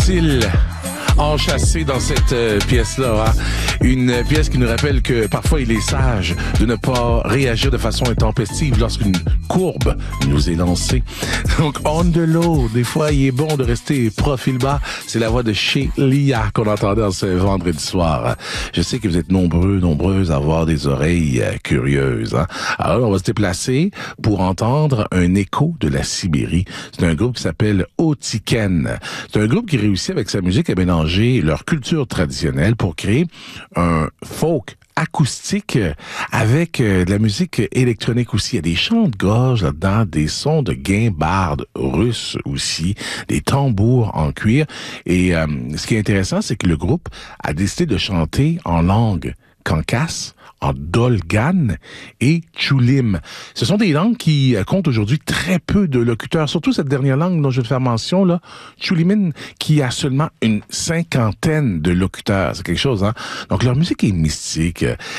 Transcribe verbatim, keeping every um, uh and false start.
style enchâssé dans cette euh, pièce-là. Hein? Une pièce qui nous rappelle que parfois il est sage de ne pas réagir de façon intempestive lorsqu'une courbe nous est lancée. Donc, on the low, des fois il est bon de rester profil bas. C'est la voix de chez Lia qu'on entendait en ce vendredi soir. Je sais que vous êtes nombreux, nombreuses à avoir des oreilles euh, curieuses. Hein? Alors, on va se déplacer pour entendre un écho de la Sibérie. C'est un groupe qui s'appelle Otiken. C'est un groupe qui réussit avec sa musique à mélanger leur culture traditionnelle pour créer un folk acoustique avec euh, de la musique électronique aussi. Il y a des chants de gorge là-dedans, des sons de guimbardes russes aussi, des tambours en cuir. Et euh, ce qui est intéressant, c'est que le groupe a décidé de chanter en langue kankasse, en dolgan et tchoulim. Ce sont des langues qui comptent aujourd'hui très peu de locuteurs, surtout cette dernière langue dont je vais te faire mention, là, tchoulimin, qui a seulement une cinquantaine de locuteurs. C'est quelque chose, hein? Donc, leur musique est mystique.